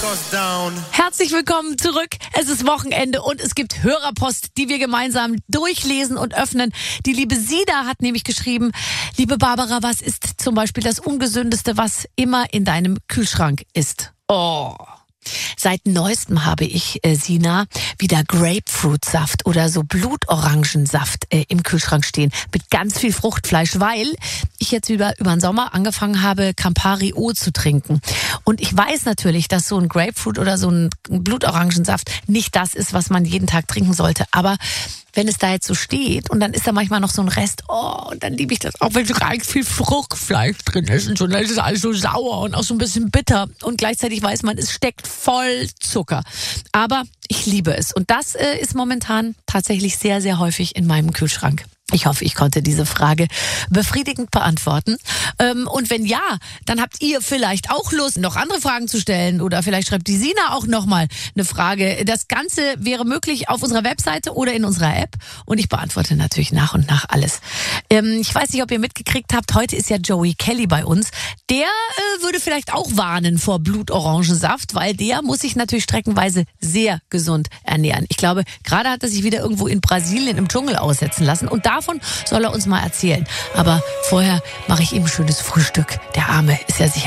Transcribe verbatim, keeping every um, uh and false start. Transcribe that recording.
Herzlich willkommen zurück. Es ist Wochenende und es gibt Hörerpost, die wir gemeinsam durchlesen und öffnen. Die liebe Sida hat nämlich geschrieben: Liebe Barbara, was ist zum Beispiel das Ungesündeste, was immer in deinem Kühlschrank ist? Oh. Seit neuestem habe ich, äh, Sina, wieder Grapefruitsaft oder so Blutorangensaft äh, im Kühlschrank stehen mit ganz viel Fruchtfleisch, weil ich jetzt über, über den Sommer angefangen habe, Campari O zu trinken. Und ich weiß natürlich, dass so ein Grapefruit oder so ein Blutorangensaft nicht das ist, was man jeden Tag trinken sollte. Aber wenn es da jetzt so steht und dann ist da manchmal noch so ein Rest, oh, und dann liebe ich das auch, wenn so ganz viel Fruchtfleisch drin ist und schon, dann ist es alles so sauer und auch so ein bisschen bitter und gleichzeitig weiß man, es steckt voll Zucker. Aber ich liebe es und das äh, ist momentan tatsächlich sehr, sehr häufig in meinem Kühlschrank. Ich hoffe, ich konnte diese Frage befriedigend beantworten. Ähm, und wenn ja, dann habt ihr vielleicht auch Lust, noch andere Fragen zu stellen oder vielleicht schreibt die Sina auch nochmal eine Frage. Das Ganze wäre möglich auf unserer Webseite oder in unserer App und ich beantworte natürlich nach und nach alles. Ähm, ich weiß nicht, ob ihr mitgekriegt habt, heute ist ja Joey Kelly bei uns. Der äh, würde vielleicht auch warnen vor Blutorangensaft, weil der muss sich natürlich streckenweise sehr gesund ernähren. Ich glaube, gerade hat er sich wieder irgendwo in Brasilien im Dschungel aussetzen lassen und da Davon soll er uns mal erzählen. Aber vorher mache ich ihm ein schönes Frühstück. Der Arme ist ja sicher